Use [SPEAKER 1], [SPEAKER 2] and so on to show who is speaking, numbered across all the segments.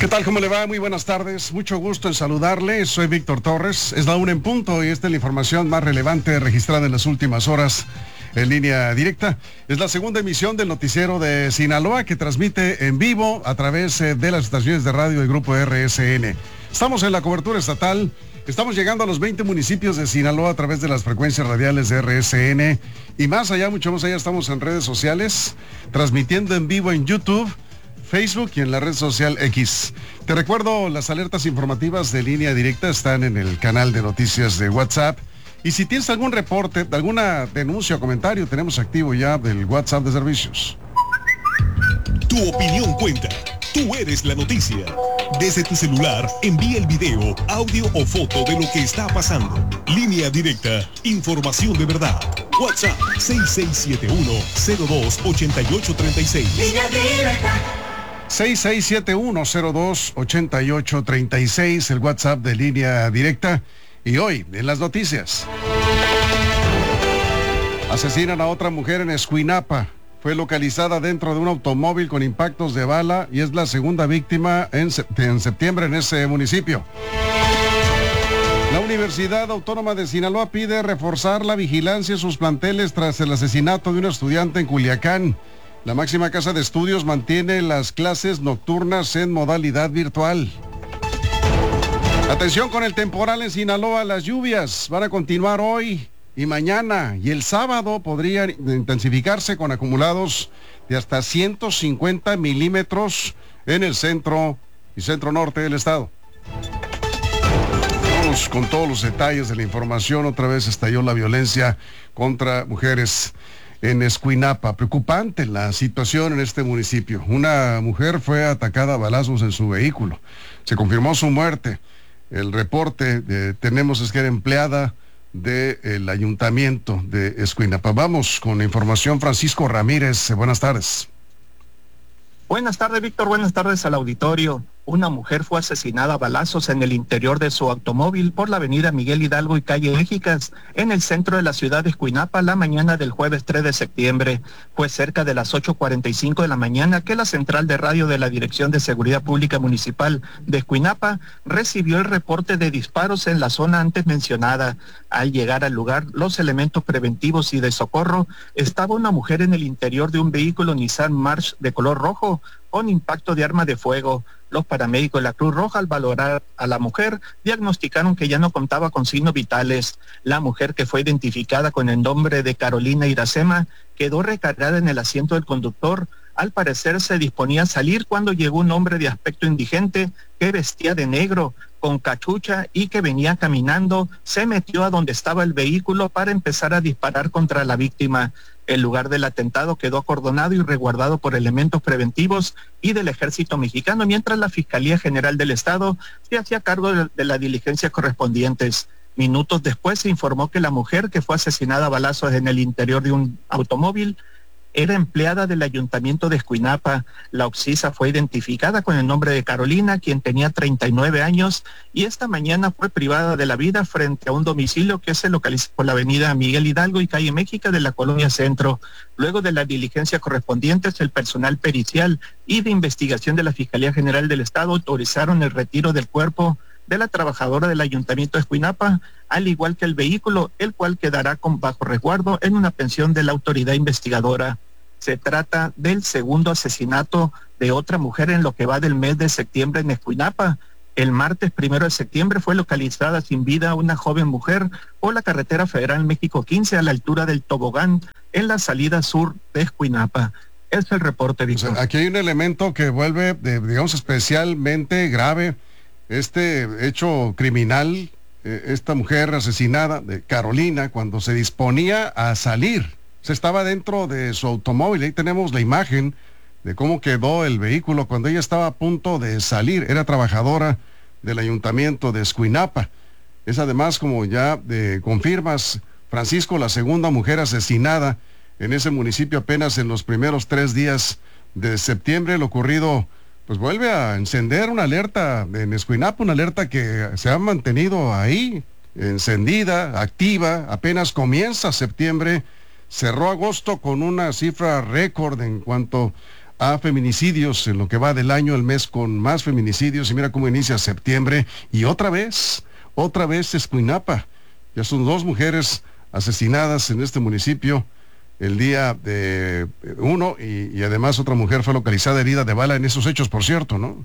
[SPEAKER 1] ¿Qué tal? ¿Cómo le va? Muy buenas tardes. Mucho gusto en saludarle. Soy Víctor Torres. Es la 1 en punto y esta es la información más relevante registrada en las últimas horas en línea directa. Es la segunda emisión del noticiero de Sinaloa que transmite en vivo a través de las estaciones de radio del grupo RSN. Estamos en la cobertura estatal. Estamos llegando a los 20 municipios de Sinaloa a través de las frecuencias radiales de RSN. Y más allá, mucho más allá, estamos en redes sociales, transmitiendo en vivo en YouTube, Facebook y en la red social X. Te recuerdo, las alertas informativas de línea directa están en el canal de noticias de WhatsApp. Y si tienes algún reporte, alguna denuncia o comentario, tenemos activo ya del WhatsApp de servicios.
[SPEAKER 2] Tu opinión cuenta. Tú eres la noticia. Desde tu celular, envía el video, audio o foto de lo que está pasando. Línea directa. Información de verdad. WhatsApp 6671-028836.
[SPEAKER 3] Línea directa.
[SPEAKER 1] 6671-028836, el WhatsApp de línea directa. Y hoy, en las noticias. Asesinan a otra mujer en Escuinapa. Fue localizada dentro de un automóvil con impactos de bala y es la segunda víctima en septiembre en ese municipio. La Universidad Autónoma de Sinaloa pide reforzar la vigilancia en sus planteles tras el asesinato de un estudiante en Culiacán. La máxima casa de estudios mantiene las clases nocturnas en modalidad virtual. Atención con el temporal en Sinaloa, las lluvias van a continuar hoy y mañana, y el sábado podrían intensificarse con acumulados de hasta 150 milímetros en el centro y centro norte del estado. Vamos con todos los detalles de la información. Otra vez estalló la violencia contra mujeres en Escuinapa. Preocupante la situación en este municipio. Una mujer fue atacada a balazos en su vehículo. Se confirmó su muerte. El reporte tenemos es que era empleada del ayuntamiento de Escuinapa. Vamos con la información. Francisco Ramírez, buenas tardes.
[SPEAKER 4] Buenas tardes, Víctor. Buenas tardes al auditorio. Una mujer fue asesinada a balazos en el interior de su automóvil por la avenida Miguel Hidalgo y calle Méxicas, en el centro de la ciudad de Escuinapa, la mañana del jueves 3 de septiembre. Fue cerca de las 8:45 de la mañana que la central de radio de la Dirección de Seguridad Pública Municipal de Escuinapa recibió el reporte de disparos en la zona antes mencionada. Al llegar al lugar, los elementos preventivos y de socorro, estaba una mujer en el interior de un vehículo Nissan March de color rojo, con impacto de arma de fuego. Los paramédicos de la Cruz Roja, al valorar a la mujer, diagnosticaron que ya no contaba con signos vitales. La mujer, que fue identificada con el nombre de Carolina Iracema, quedó recargada en el asiento del conductor. Al parecer se disponía a salir cuando llegó un hombre de aspecto indigente que vestía de negro, con cachucha y que venía caminando. Se metió a donde estaba el vehículo para empezar a disparar contra la víctima. El lugar del atentado quedó acordonado y resguardado por elementos preventivos y del Ejército Mexicano, mientras la Fiscalía General del Estado se hacía cargo de las diligencias correspondientes. Minutos después se informó que la mujer, que fue asesinada a balazos en el interior de un automóvil, era empleada del Ayuntamiento de Escuinapa. La occisa fue identificada con el nombre de Carolina, quien tenía 39 años, y esta mañana fue privada de la vida frente a un domicilio que se localiza por la avenida Miguel Hidalgo y calle México de la Colonia Centro. Luego de las diligencias correspondientes, el personal pericial y de investigación de la Fiscalía General del Estado autorizaron el retiro del cuerpo de la trabajadora del Ayuntamiento de Escuinapa, al igual que el vehículo, el cual quedará bajo resguardo en una pensión de la autoridad investigadora. Se trata del segundo asesinato de otra mujer en lo que va del mes de septiembre en Escuinapa. El martes 1 de septiembre fue localizada sin vida una joven mujer por la carretera federal México 15 a la altura del Tobogán, en la salida sur de Escuinapa. Es el reporte, Víctor.
[SPEAKER 1] O sea, aquí hay un elemento que vuelve, digamos, especialmente grave este hecho criminal. Esta mujer asesinada, de Carolina, cuando se disponía a salir, se estaba dentro de su automóvil. Ahí tenemos la imagen de cómo quedó el vehículo cuando ella estaba a punto de salir. Era trabajadora del Ayuntamiento de Escuinapa. Es además, como ya confirmas, Francisco, la segunda mujer asesinada en ese municipio apenas en los primeros 3 días de septiembre. Lo ocurrido pues vuelve a encender una alerta en Escuinapa, una alerta que se ha mantenido ahí, encendida, activa. Apenas comienza septiembre, cerró agosto con una cifra récord en cuanto a feminicidios en lo que va del año, el mes con más feminicidios, y mira cómo inicia septiembre, y otra vez Escuinapa. Ya son 2 mujeres asesinadas en este municipio el día de uno, y además otra mujer fue localizada herida de bala en esos hechos, por cierto, ¿no?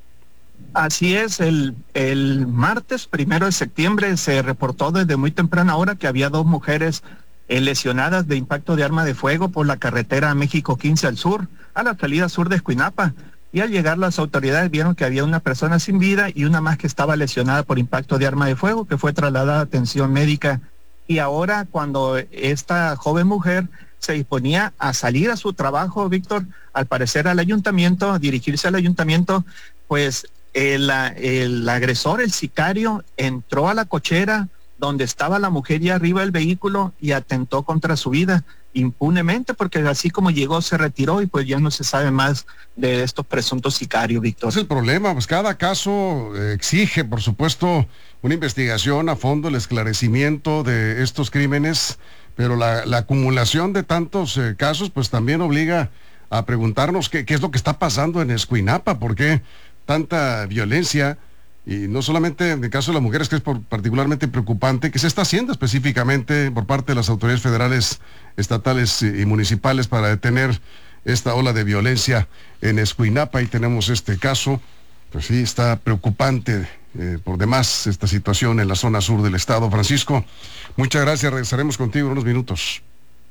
[SPEAKER 4] Así es, el martes 1 de septiembre se reportó desde muy temprana hora que había 2 mujeres lesionadas de impacto de arma de fuego por la carretera México 15 al sur, a la salida sur de Escuinapa. Y al llegar las autoridades vieron que había una persona sin vida y una más que estaba lesionada por impacto de arma de fuego, que fue trasladada a atención médica. Y ahora, cuando esta joven mujer se disponía a salir a su trabajo, Víctor, al parecer al ayuntamiento, a dirigirse al ayuntamiento, pues el agresor, el sicario, entró a la cochera donde estaba la mujer ya arriba del vehículo y atentó contra su vida impunemente, porque así como llegó se retiró y pues ya no se sabe más de estos presuntos sicarios, Víctor.
[SPEAKER 1] Es el problema, pues cada caso exige, por supuesto, una investigación a fondo, el esclarecimiento de estos crímenes, pero la acumulación de tantos casos pues también obliga a preguntarnos qué es lo que está pasando en Escuinapa, por qué tanta violencia. Y no solamente en el caso de las mujeres, que es particularmente preocupante, que se está haciendo específicamente por parte de las autoridades federales, estatales y municipales para detener esta ola de violencia en Escuinapa, y tenemos este caso. Pues sí, está preocupante por demás esta situación en la zona sur del estado. Francisco, muchas gracias, regresaremos contigo en unos minutos.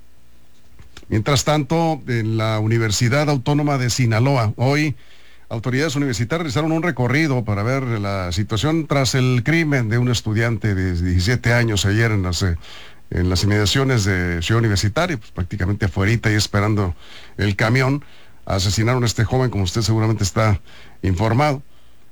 [SPEAKER 1] Mientras tanto, en la Universidad Autónoma de Sinaloa, hoy autoridades universitarias realizaron un recorrido para ver la situación tras el crimen de un estudiante de 17 años ayer en las inmediaciones de Ciudad Universitaria, pues prácticamente afuerita y esperando el camión. Asesinaron a este joven, como usted seguramente está informado.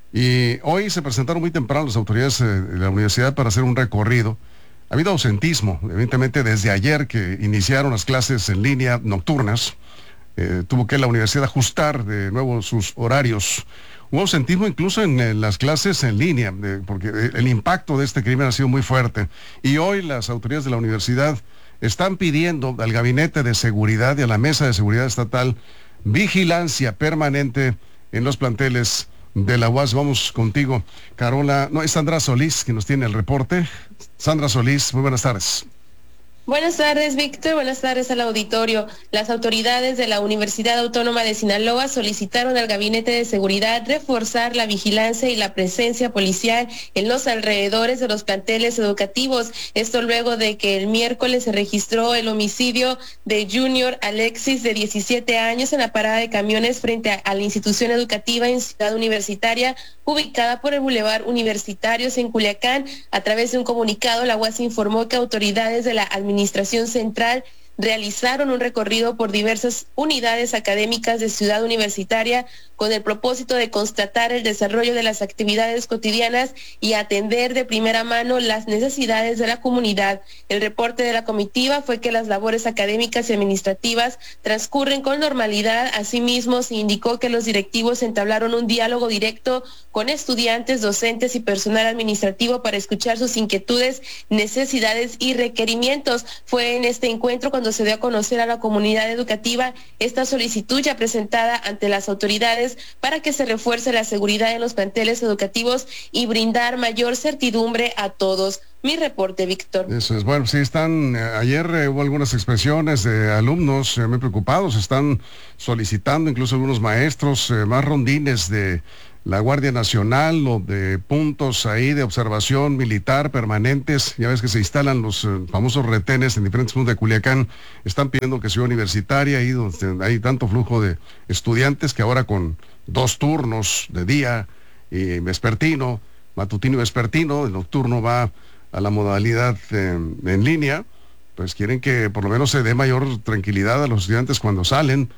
[SPEAKER 1] Y hoy se presentaron muy temprano las autoridades de la universidad para hacer un recorrido. Ha habido ausentismo, evidentemente desde ayer que iniciaron las clases en línea nocturnas. Tuvo que la universidad ajustar de nuevo sus horarios. Hubo ausentismo incluso en las clases en línea, porque el impacto de este crimen ha sido muy fuerte. Y hoy las autoridades de la universidad están pidiendo al Gabinete de Seguridad y a la Mesa de Seguridad Estatal vigilancia permanente en los planteles de la UAS. Vamos contigo, Carola. No, es Sandra Solís quien nos tiene el reporte. Sandra Solís, muy buenas tardes.
[SPEAKER 3] Buenas tardes, Víctor. Buenas tardes al auditorio. Las autoridades de la Universidad Autónoma de Sinaloa solicitaron al Gabinete de Seguridad reforzar la vigilancia y la presencia policial en los alrededores de los planteles educativos. Esto luego de que el miércoles se registró el homicidio de Junior Alexis, de 17 años, en la parada de camiones frente a la institución educativa en Ciudad Universitaria, ubicada por el Boulevard Universitarios en Culiacán. A través de un comunicado, la UAS informó que autoridades de la Administración Central realizaron un recorrido por diversas unidades académicas de Ciudad Universitaria con el propósito de constatar el desarrollo de las actividades cotidianas y atender de primera mano las necesidades de la comunidad. El reporte de la comitiva fue que las labores académicas y administrativas transcurren con normalidad. Asimismo, se indicó que los directivos entablaron un diálogo directo con estudiantes, docentes y personal administrativo para escuchar sus inquietudes, necesidades y requerimientos. Fue en este encuentro cuando se dio a conocer a la comunidad educativa esta solicitud ya presentada ante las autoridades para que se refuerce la seguridad en los planteles educativos y brindar mayor certidumbre a todos. Mi reporte, Víctor.
[SPEAKER 1] Eso es, bueno, sí están, ayer hubo algunas expresiones de alumnos muy preocupados, están solicitando incluso algunos maestros más rondines de la Guardia Nacional o de puntos ahí de observación militar permanentes. Ya ves que se instalan los famosos retenes en diferentes puntos de Culiacán. Están pidiendo que Ciudad Universitaria, ahí donde hay tanto flujo de estudiantes, que ahora con 2 turnos de día y vespertino, matutino y vespertino, el nocturno va a la modalidad en línea, pues quieren que por lo menos se dé mayor tranquilidad a los estudiantes cuando salen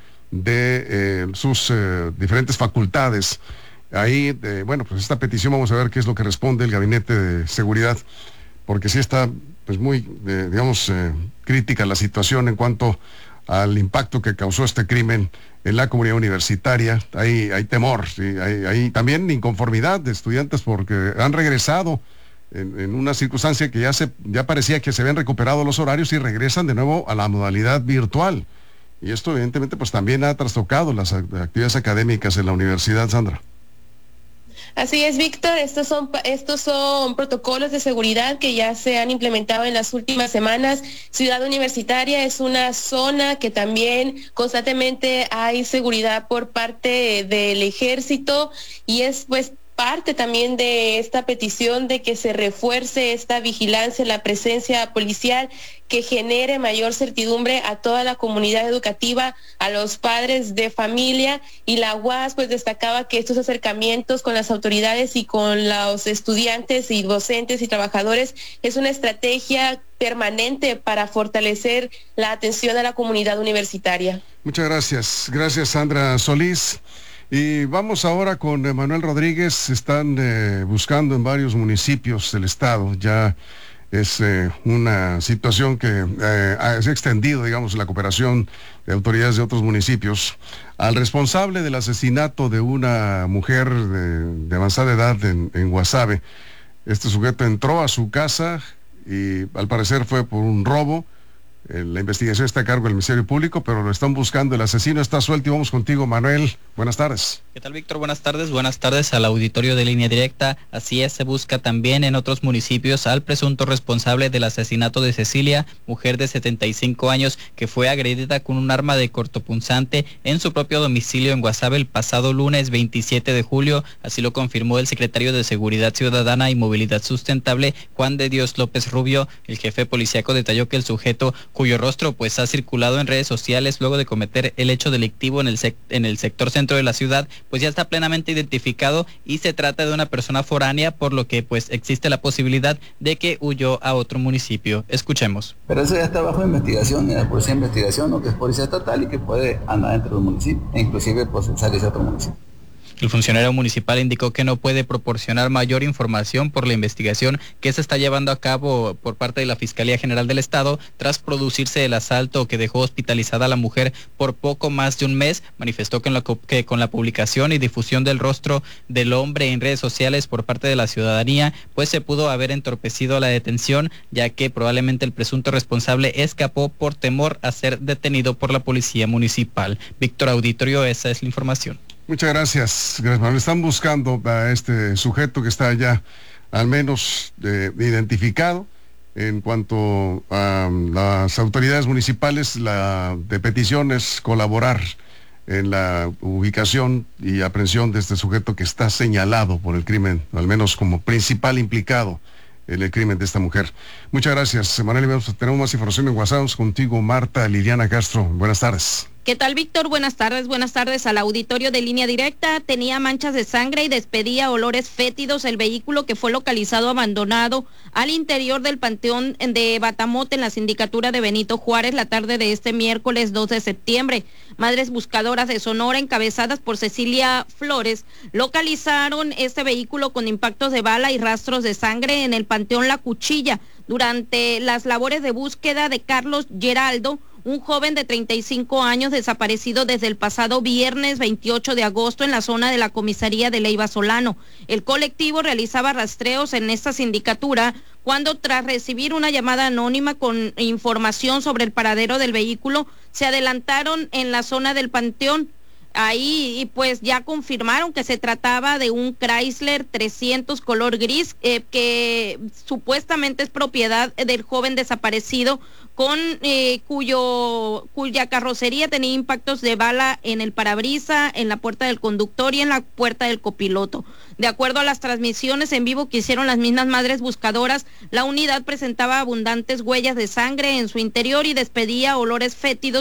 [SPEAKER 1] de sus diferentes facultades. Ahí, bueno, pues esta petición vamos a ver qué es lo que responde el Gabinete de Seguridad, porque sí está pues muy, digamos, crítica la situación en cuanto al impacto que causó este crimen en la comunidad universitaria. Hay temor, ¿sí? Hay también inconformidad de estudiantes porque han regresado en una circunstancia que ya parecía que se habían recuperado los horarios y regresan de nuevo a la modalidad virtual. Y esto evidentemente pues también ha trastocado las actividades académicas en la universidad, Sandra.
[SPEAKER 3] Así es, Víctor, estos son protocolos de seguridad que ya se han implementado en las últimas semanas. Ciudad Universitaria es una zona que también constantemente hay seguridad por parte del ejército y es pues parte también de esta petición de que se refuerce esta vigilancia, la presencia policial, que genere mayor certidumbre a toda la comunidad educativa, a los padres de familia, y la UAS pues destacaba que estos acercamientos con las autoridades y con los estudiantes y docentes y trabajadores es una estrategia permanente para fortalecer la atención a la comunidad universitaria.
[SPEAKER 1] Muchas gracias. Gracias, Sandra Solís. Y vamos ahora con Manuel Rodríguez. Están buscando en varios municipios del estado. Ya es una situación que se ha extendido, digamos, la cooperación de autoridades de otros municipios al responsable del asesinato de una mujer de avanzada edad en Guasave. Este sujeto entró a su casa y al parecer fue por un robo. La investigación está a cargo del Ministerio Público, pero lo están buscando. El asesino está suelto y vamos contigo, Manuel. Buenas tardes.
[SPEAKER 5] ¿Qué tal, Víctor? Buenas tardes al auditorio de Línea Directa. Así es, se busca también en otros municipios al presunto responsable del asesinato de Cecilia, mujer de 75 años, que fue agredida con un arma de cortopunzante en su propio domicilio en Guasave el pasado lunes 27 de julio. Así lo confirmó el secretario de Seguridad Ciudadana y Movilidad Sustentable, Juan de Dios López Rubio. El jefe policíaco detalló que el sujeto, cuyo rostro pues ha circulado en redes sociales luego de cometer el hecho delictivo en el sector centro de la ciudad, pues ya está plenamente identificado y se trata de una persona foránea, por lo que pues existe la posibilidad de que huyó a otro municipio. Escuchemos.
[SPEAKER 6] Pero eso ya está bajo investigación, de la Policía de Investigación, o que es Policía Estatal y que puede andar dentro del municipio, e inclusive pues salirse a otro municipio.
[SPEAKER 5] El funcionario municipal indicó que no puede proporcionar mayor información por la investigación que se está llevando a cabo por parte de la Fiscalía General del Estado tras producirse el asalto que dejó hospitalizada a la mujer por poco más de un mes. Manifestó que con la publicación y difusión del rostro del hombre en redes sociales por parte de la ciudadanía, pues se pudo haber entorpecido la detención, ya que probablemente el presunto responsable escapó por temor a ser detenido por la Policía Municipal. Víctor, auditorio, esa es la información.
[SPEAKER 1] Muchas gracias, Manuel. Están buscando a este sujeto que está ya al menos identificado. En cuanto a las autoridades municipales, la de petición es colaborar en la ubicación y aprehensión de este sujeto que está señalado por el crimen, al menos como principal implicado en el crimen de esta mujer. Muchas gracias, Manuel. Tenemos más información en WhatsApp contigo, Marta Liliana Castro. Buenas tardes.
[SPEAKER 7] ¿Qué tal, Víctor? Buenas tardes al auditorio de Línea Directa. Tenía manchas de sangre y despedía olores fétidos el vehículo que fue localizado abandonado al interior del Panteón de Batamote en la sindicatura de Benito Juárez la tarde de este miércoles 2 de septiembre. Madres buscadoras de Sonora, encabezadas por Cecilia Flores, localizaron este vehículo con impactos de bala y rastros de sangre en el Panteón La Cuchilla durante las labores de búsqueda de Carlos Geraldo, un joven de 35 años desaparecido desde el pasado viernes 28 de agosto en la zona de la comisaría de Leiva Solano. El colectivo realizaba rastreos en esta sindicatura cuando, tras recibir una llamada anónima con información sobre el paradero del vehículo, se adelantaron en la zona del Panteón. Ahí pues ya confirmaron que se trataba de un Chrysler 300 color gris que supuestamente es propiedad del joven desaparecido, cuya carrocería tenía impactos de bala en el parabrisas, en la puerta del conductor y en la puerta del copiloto. De acuerdo a las transmisiones en vivo que hicieron las mismas madres buscadoras, la unidad presentaba abundantes huellas de sangre en su interior y despedía olores fétidos